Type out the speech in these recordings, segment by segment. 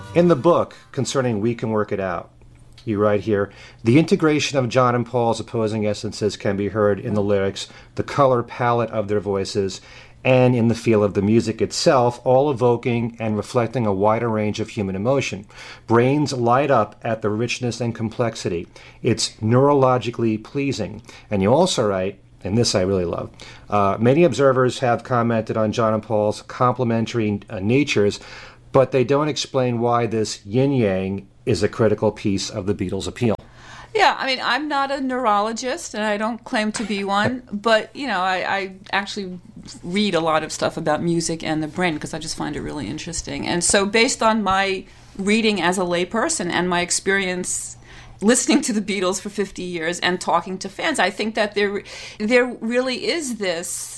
In the book concerning We Can Work It Out, you write here, the integration of John and Paul's opposing essences can be heard in the lyrics, the color palette of their voices, and in the feel of the music itself, all evoking and reflecting a wider range of human emotion. Brains light up at the richness and complexity. It's neurologically pleasing. And you also write, and this I really love, many observers have commented on John and Paul's complementary natures, but they don't explain why this yin-yang is a critical piece of the Beatles' appeal. Yeah, I mean, I'm not a neurologist, and I don't claim to be one, but, I actually read a lot of stuff about music and the brain because I just find it really interesting. And so based on my reading as a layperson and my experience listening to the Beatles for 50 years and talking to fans, I think that there really is this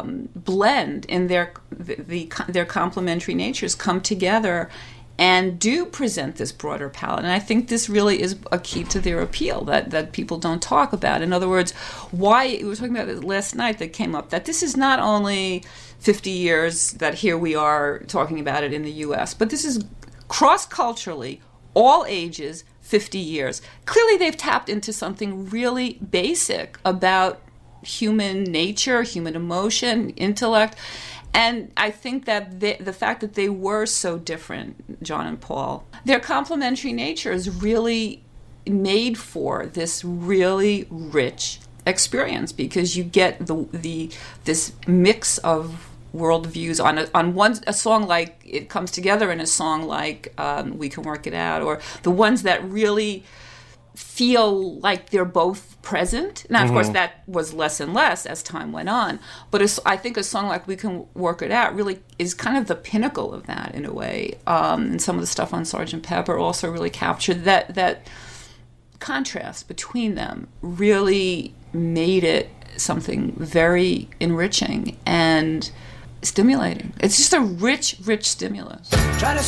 blend in their complementary natures come together and do present this broader palette. And I think this really is a key to their appeal that people don't talk about. In other words, why we were talking about it last night that came up, that this is not only 50 years that here we are talking about it in the U.S., but this is cross-culturally, all ages, 50 years. Clearly they've tapped into something really basic about human nature, human emotion, intellect. And I think that the fact that they were so different, John and Paul, their complementary nature is really made for this really rich experience because you get this mix of worldviews on a song like It Comes Together in a song like We Can Work It Out, or the ones that really feel like they're both present. Now, of course, that was less and less as time went on. But I think a song like We Can Work It Out really is kind of the pinnacle of that in a way. And some of the stuff on Sgt. Pepper also really captured that contrast between them, really made it something very enriching and stimulating. It's just a rich, rich stimulus. Try to